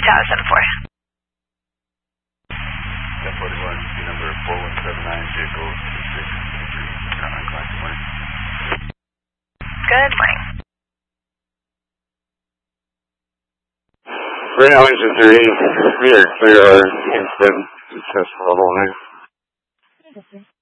Tower 74. 1041, number 4179, vehicle 2623, Carolina Klein, good morning. Good morning. Right now, engine 3, we are clear our incident successful level 9.